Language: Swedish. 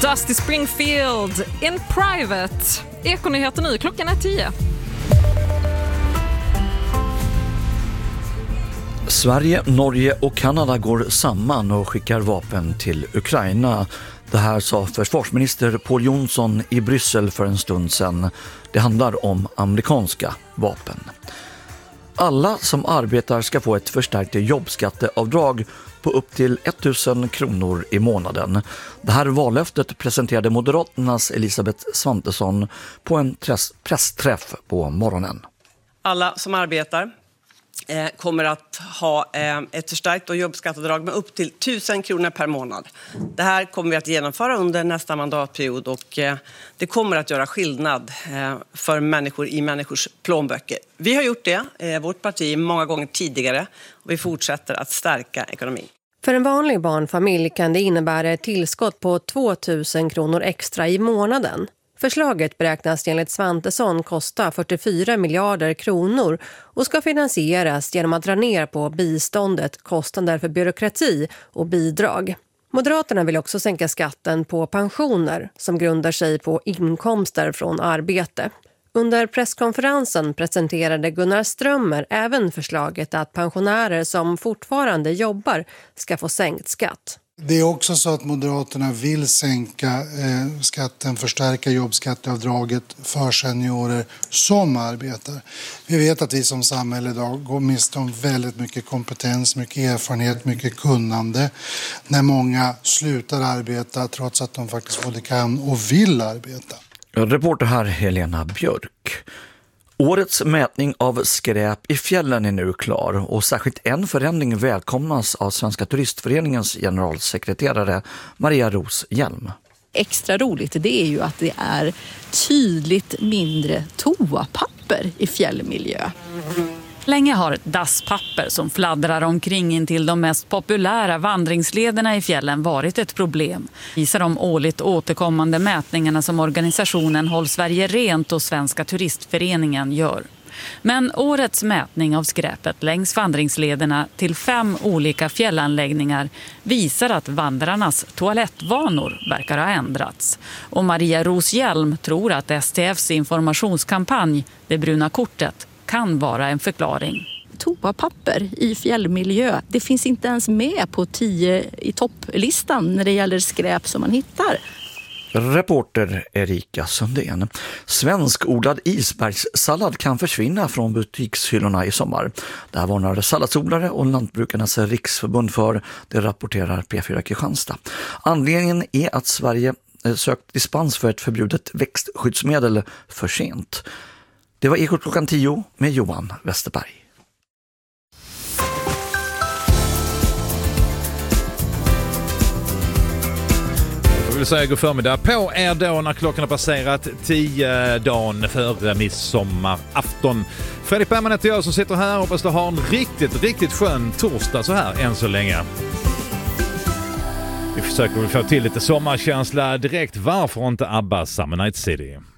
Dusty Springfield, In Private. Ekonyheter nu, klockan är 10. Sverige, Norge och Kanada går samman och skickar vapen till Ukraina. Det här sa försvarsminister Pål Jonsson i Bryssel för en stund sedan. Det handlar om amerikanska vapen. Alla som arbetar ska få ett förstärkt jobbskatteavdrag på upp till 1 000 kronor i månaden. Det här vallöftet presenterade Moderaternas Elisabeth Svantesson på en pressträff på morgonen. Alla som arbetar kommer att ha ett förstärkt jobbskatteavdrag med upp till 1 000 kronor per månad. Det här kommer vi att genomföra under nästa mandatperiod och det kommer att göra skillnad för människor i människors plånböcker. Vi har gjort det, vårt parti, många gånger tidigare och vi fortsätter att stärka ekonomin. För en vanlig barnfamilj kan det innebära ett tillskott på 2 000 kronor extra i månaden. Förslaget beräknas enligt Svantesson kosta 44 miljarder kronor och ska finansieras genom att dra ner på biståndet, kostnader för byråkrati och bidrag. Moderaterna vill också sänka skatten på pensioner som grundar sig på inkomster från arbete. Under presskonferensen presenterade Gunnar Strömmer även förslaget att pensionärer som fortfarande jobbar ska få sänkt skatt. Det är också så att Moderaterna vill sänka skatten, förstärka jobbskatteavdraget för seniorer som arbetar. Vi vet att vi som samhälle idag går miste om väldigt mycket kompetens, mycket erfarenhet, mycket kunnande när många slutar arbeta trots att de faktiskt både kan och vill arbeta. Reporter här Helena Björk. Årets mätning av skräp i fjällen är nu klar och särskilt en förändring välkomnas av Svenska turistföreningens generalsekreterare Maria Ros Hjelm. Extra roligt det är ju att det är tydligt mindre toapapper i fjällmiljö. Länge har dasspapper som fladdrar omkring in till de mest populära vandringslederna i fjällen varit ett problem, visar de årligt återkommande mätningarna som organisationen Håll Sverige Rent och Svenska turistföreningen gör. Men årets mätning av skräpet längs vandringslederna till 5 olika fjällanläggningar visar att vandrarnas toalettvanor verkar ha ändrats. Och Maria Ros Hjelm tror att STFs informationskampanj, Det bruna kortet, kan vara en förklaring. Toapapper i fjällmiljö, det finns inte ens med på 10 i topplistan när det gäller skräp som man hittar. Reporter Erika Sundén. Svenskodlad isbergssallad kan försvinna från butikshyllorna i sommar. Det här varnar salladsodlare och Lantbrukarnas riksförbund för, det rapporterar P4 Kristianstad. Anledningen är att Sverige sökt dispens för ett förbjudet växtskyddsmedel för sent. Det var Ekot klockan 10 med Johan Westerberg. Jag vill säga god förmiddag på er då när klockan har passerat 10 dagen före midsommarafton. Fredrik Bergman heter jag som sitter här och hoppas du har en riktigt skön torsdag så här än så länge. Vi försöker få till lite sommarkänsla direkt. Varför inte ABBA Summer Night City?